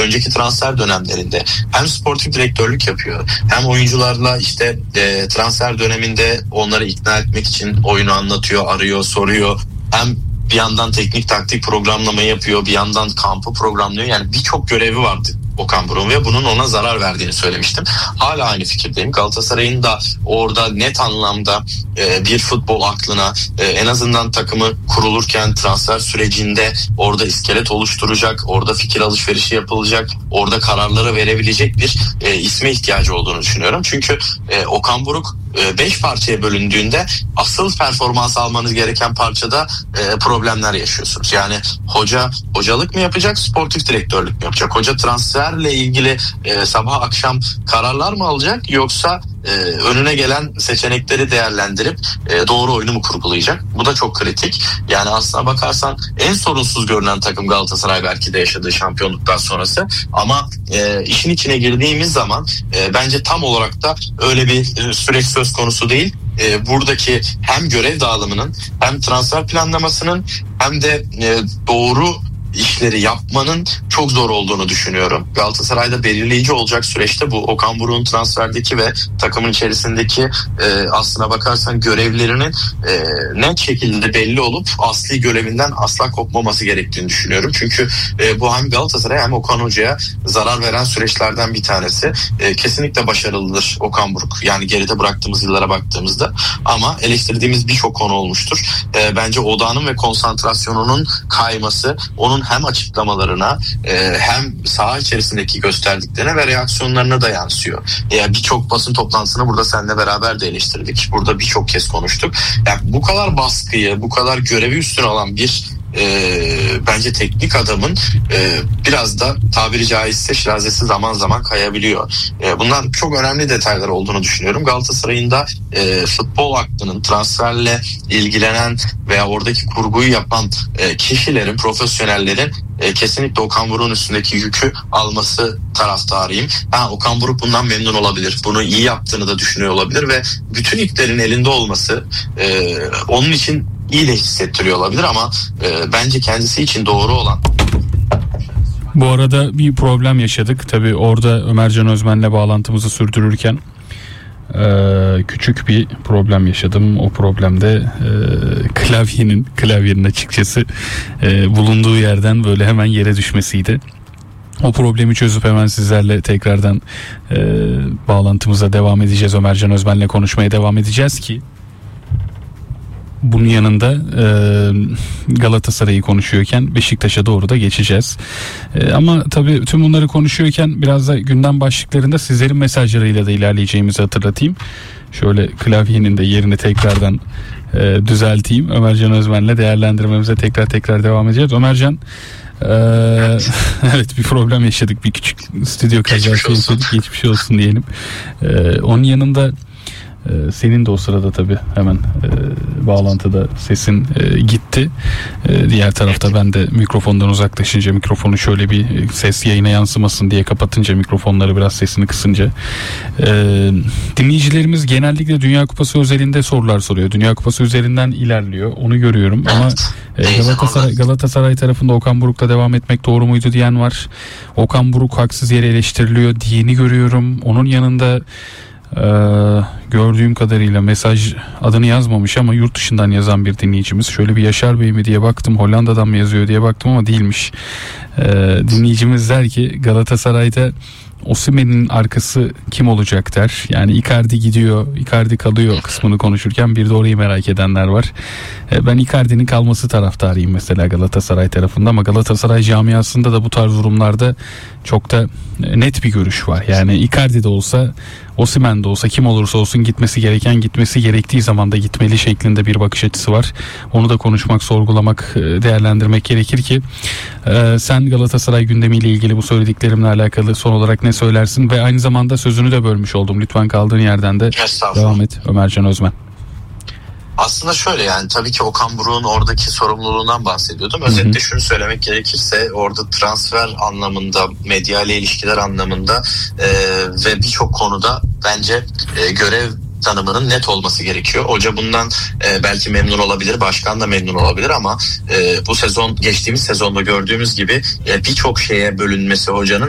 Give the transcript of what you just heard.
önceki transfer dönemlerinde hem sportif direktörlük yapıyor hem oyuncularla işte transfer döneminde onları ikna etmek için oyunu anlatıyor, arıyor, soruyor. Hem bir yandan teknik taktik programlama yapıyor, bir yandan kampı programlıyor. Yani birçok görevi vardı Okan Buruk'un ve bunun ona zarar verdiğini söylemiştim. Hala aynı fikirdeyim. Galatasaray'ın da orada net anlamda bir futbol aklına en azından takımı kurulurken transfer sürecinde orada iskelet oluşturacak, orada fikir alışverişi yapılacak, orada kararları verebilecek bir isme ihtiyacı olduğunu düşünüyorum. Çünkü Okan Buruk 5 parçaya bölündüğünde asıl performans almanız gereken parçada problemler yaşıyorsunuz. Yani hocalık mı yapacak, sportif direktörlük mü yapacak? Hoca transferle ilgili sabah akşam kararlar mı alacak, yoksa önüne gelen seçenekleri değerlendirip doğru oyunu mu kurgulayacak? Bu da çok kritik. Yani aslına bakarsan en sorunsuz görünen takım Galatasaray belki de yaşadığı şampiyonluktan sonrası. Ama işin içine girdiğimiz zaman bence tam olarak da öyle bir süreç söz konusu değil. Buradaki hem görev dağılımının hem transfer planlamasının hem de doğru işleri yapmanın çok zor olduğunu düşünüyorum. Galatasaray'da belirleyici olacak süreçte bu Okan Buruk'un transferdeki ve takımın içerisindeki aslına bakarsan görevlerinin net şekilde belli olup asli görevinden asla kopmaması gerektiğini düşünüyorum. Çünkü bu hem Galatasaray hem Okan Hoca'ya zarar veren süreçlerden bir tanesi. Kesinlikle başarılıdır Okan Buruk. Yani geride bıraktığımız yıllara baktığımızda, ama eleştirdiğimiz birçok konu olmuştur. Bence odağının ve konsantrasyonunun kayması onun hem açıklamalarına hem saha içerisindeki gösterdiklerine ve reaksiyonlarına da yansıyor. Birçok basın toplantısını burada seninle beraber de eleştirdik. Burada birçok kez konuştuk. Yani bu kadar baskıyı, bu kadar görevi üstüne alan bir bence teknik adamın biraz da tabiri caizse şirazesi zaman zaman kayabiliyor. Bunlar çok önemli detaylar olduğunu düşünüyorum. Galatasaray'ın da futbol aklının, transferle ilgilenen veya oradaki kurguyu yapan kişilerin, profesyonellerin kesinlikle Okan Buruk'un üstündeki yükü alması taraftarıyım. Okan Buruk bundan memnun olabilir. Bunu iyi yaptığını da düşünüyor olabilir ve bütün iplerin elinde olması onun için iyi de hissettiriyor olabilir, ama bence kendisi için doğru olan. Bu arada bir problem yaşadık. Tabii orada Ömercan Özmen'le bağlantımızı sürdürürken küçük bir problem yaşadım. O problemde klavyenin açıkçası bulunduğu yerden böyle hemen yere düşmesiydi. O problemi çözüp hemen sizlerle tekrardan bağlantımıza devam edeceğiz. Ömercan Özmen'le konuşmaya devam edeceğiz ki bunun yanında Galatasaray'ı konuşuyorken Beşiktaş'a doğru da geçeceğiz. Ama tabii tüm bunları konuşuyorken biraz da gündem başlıklarında sizlerin mesajlarıyla da ilerleyeceğimizi hatırlatayım. Şöyle klavyenin de yerini tekrardan düzelteyim. Ömercan Özmen'le değerlendirmemize tekrar devam edeceğiz. Ömercan, evet, bir problem yaşadık. Bir küçük stüdyo kazası yaşadık. Geçmiş olsun diyelim. Onun yanında senin de o sırada tabii hemen bağlantıda sesin gitti. Diğer tarafta ben de mikrofondan uzaklaşınca, mikrofonu şöyle bir ses yayına yansımasın diye kapatınca, mikrofonları biraz sesini kısınca dinleyicilerimiz genellikle Dünya Kupası özelinde sorular soruyor. Dünya Kupası üzerinden ilerliyor. Onu görüyorum ama Galatasaray tarafında Okan Buruk'la devam etmek doğru muydu diyen var. Okan Buruk haksız yere eleştiriliyor diyeni görüyorum. Onun yanında gördüğüm kadarıyla mesaj adını yazmamış ama yurt dışından yazan bir dinleyicimiz. Şöyle bir Yaşar Bey mi diye baktım, Hollanda'dan mı yazıyor diye baktım ama değilmiş. Dinleyicimiz der ki Galatasaray'da Osimhen'in arkası kim olacak der. Yani Icardi gidiyor, Icardi kalıyor kısmını konuşurken bir de orayı merak edenler var. Ben Icardi'nin kalması taraftarıyım mesela Galatasaray tarafında, ama Galatasaray camiasında da bu tarz durumlarda çok da net bir görüş var. Yani Icardi de olsa, Osimhen de olsa, kim olursa olsun gitmesi gereken, gitmesi gerektiği zaman da gitmeli şeklinde bir bakış açısı var. Onu da konuşmak, sorgulamak, değerlendirmek gerekir ki sen Galatasaray gündemiyle ilgili bu söylediklerimle alakalı son olarak ne söylersin ve aynı zamanda sözünü de bölmüş oldum. Lütfen kaldığın yerden de devam et Ömercan Özmen. Aslında şöyle, yani tabii ki Okan Buruk'un oradaki sorumluluğundan bahsediyordum. Özetle şunu söylemek gerekirse orada transfer anlamında, medyayla ilişkiler anlamında ve birçok konuda bence görev tanımının net olması gerekiyor. Hoca bundan belki memnun olabilir, başkan da memnun olabilir, ama bu sezon, geçtiğimiz sezonda gördüğümüz gibi birçok şeye bölünmesi hocanın